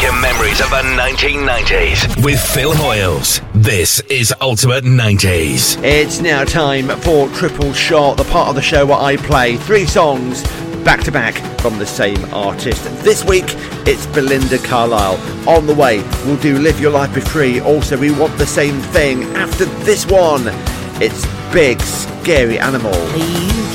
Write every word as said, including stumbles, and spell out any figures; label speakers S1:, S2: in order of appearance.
S1: Evoking memories of the nineteen nineties. With Phil Hoyles. This is Ultimate nineties.
S2: It's now time for Triple Shot, the part of the show where I play three songs back to back from the same artist. This week, it's Belinda Carlisle. On the way, we'll do Live Your Life Be Free. Also, We Want the Same Thing. After this one, it's Big Scary Animal.